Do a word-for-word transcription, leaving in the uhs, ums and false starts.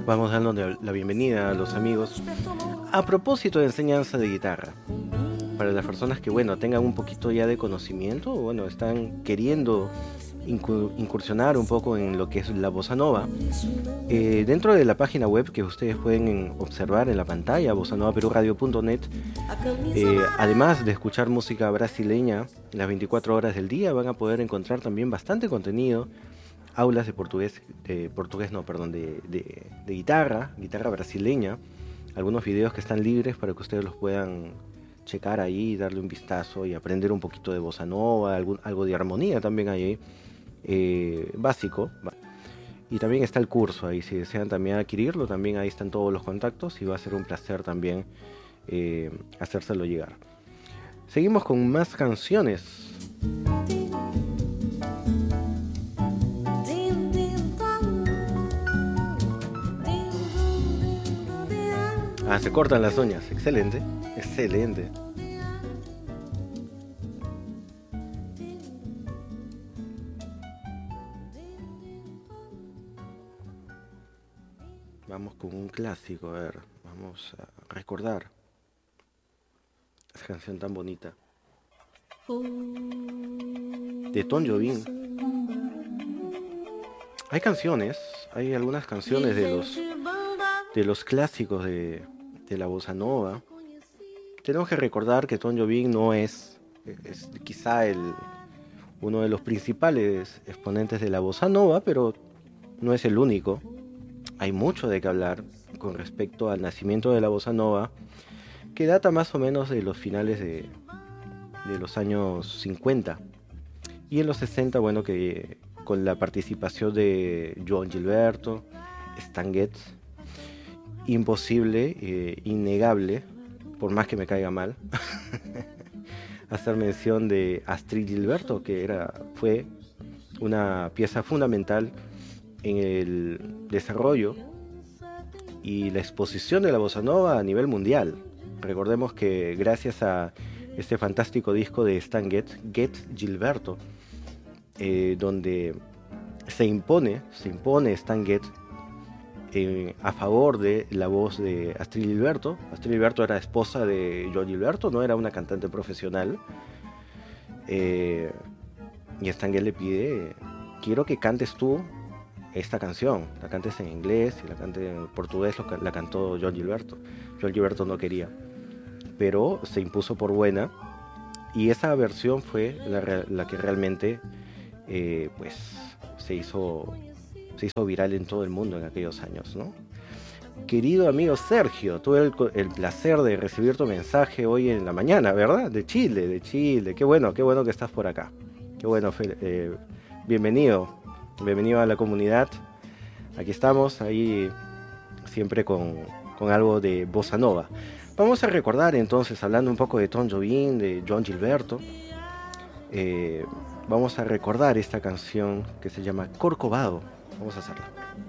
Vamos dando la bienvenida a los amigos. A propósito de enseñanza de guitarra, para las personas que, bueno, tengan un poquito ya de conocimiento, o bueno, están queriendo incursionar un poco en lo que es la bossa nova, eh, dentro de la página web que ustedes pueden observar en la pantalla, bossa nova peru radio punto net, eh, además de escuchar música brasileña las veinticuatro horas del día, van a poder encontrar también bastante contenido, aulas de portugués, de portugués no, perdón, de, de, de guitarra, guitarra brasileña, algunos videos que están libres para que ustedes los puedan checar ahí, darle un vistazo y aprender un poquito de bossa nova, algún, algo de armonía también hay ahí, eh, básico. Y también está el curso ahí, si desean también adquirirlo, también ahí están todos los contactos y va a ser un placer también eh, hacérselo llegar. Seguimos con más canciones. Ah, se cortan las uñas, excelente, excelente. Vamos con un clásico, a ver, vamos a recordar esa canción tan bonita de Tom Jobim. Hay canciones, hay algunas canciones de los de los clásicos de, de la bossa nova. Tenemos que recordar que Tom Jobim no es, es quizá el, uno de los principales exponentes de la bossa nova, pero no es el único. Hay mucho de qué hablar con respecto al nacimiento de la bossa nova, que data más o menos de los finales de, de los años cincuenta. Y en los sesenta, bueno, que con la participación de Joan Gilberto, Stan Getz, imposible, eh, innegable, por más que me caiga mal, hacer mención de Astrud Gilberto, que era, fue una pieza fundamental en el desarrollo y la exposición de la bossa nova a nivel mundial. Recordemos que gracias a este fantástico disco de Stan Getz, Getz Gilberto, eh, donde se impone, se impone Stan Getz eh, a favor de la voz de Astrud Gilberto. Astrud Gilberto era esposa de Joan Gilberto, no era una cantante profesional. Eh, y Stan Getz le pide: quiero que cantes tú esta canción, la cantes en inglés y la cantes en portugués, la cantó Joan Gilberto. Joan Gilberto no quería, pero se impuso por buena, y esa versión fue la, la que realmente eh, pues se hizo, se hizo viral en todo el mundo en aquellos años, ¿no? Querido amigo Sergio, tuve el, el placer de recibir tu mensaje hoy en la mañana, ¿verdad? De Chile, de Chile, qué bueno, qué bueno que estás por acá, qué bueno, eh, bienvenido. Bienvenido a la comunidad. Aquí estamos, ahí siempre con, con algo de bossa nova. Vamos a recordar entonces, hablando un poco de Tom Jobim, de Joan Gilberto, eh, vamos a recordar esta canción que se llama Corcovado. Vamos a hacerla.